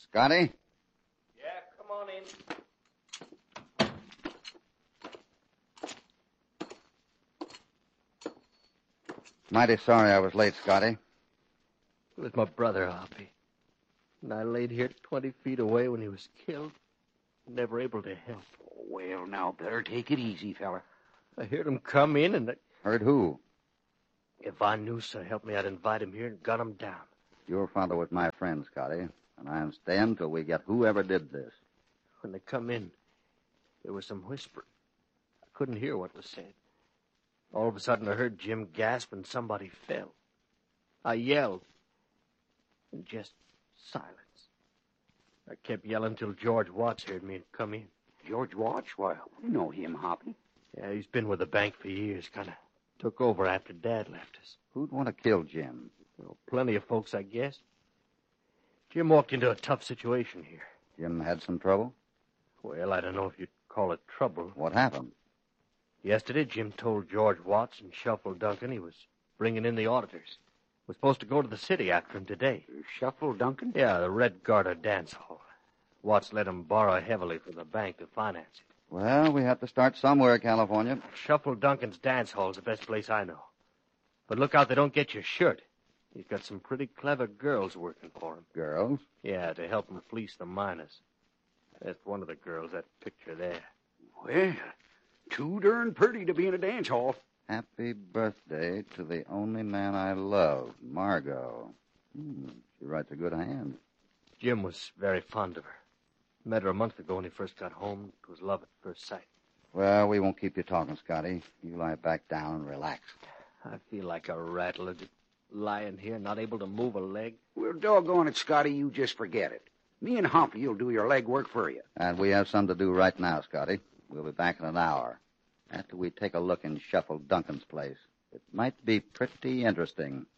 Scotty? Yeah, come on in. Mighty sorry I was late, Scotty. It was my brother, Hoppy. And I laid here 20 feet away when he was killed. Never able to help. Well, now, better take it easy, fella. I heard him come in, and Heard who? if I knew so help me, I'd invite him here and gun him down. Your father was my friend, Scotty, and I'm staying till we get whoever did this. When they come in, there was some whisper. I couldn't hear what was said. All of a sudden, I heard Jim gasp and somebody fell. I yelled, and just silence. I kept yelling till George Watts heard me and come in. George Watts? Well, we know him, Hoppy. Yeah, he's been with the bank for years. Kind of took over after Dad left us. Who'd want to kill Jim? Well, plenty of folks, I guess. Jim walked into a tough situation here. Jim had some trouble? Well, I don't know if you'd call it trouble. What happened? Yesterday, Jim told George Watts and Shuffle Duncan he was bringing in the auditors. Was supposed to go to the city after him today. Shuffle Duncan? Yeah, the Red Garter dance hall. Watts let him borrow heavily from the bank to finance it. Well, we have to start somewhere, California. Shuffle Duncan's dance hall's the best place I know. But look out they don't get your shirt. He's got some pretty clever girls working for him. Girls? Yeah, to help him fleece the miners. That's one of the girls, that picture there. Well, too darn pretty to be in a dance hall. Happy birthday to the only man I love, Margot. She writes a good hand. Jim was very fond of her. Met her a month ago when he first got home. It was love at first sight. Well, we won't keep you talking, Scotty. You lie back down and relax. I feel like a rattler just lying here, not able to move a leg. Well, doggone it, Scotty, you just forget it. Me and Hoppy will do your leg work for you. And we have some to do right now, Scotty. We'll be back in an hour. After we take a look in Shuffle Duncan's place. It might be pretty interesting.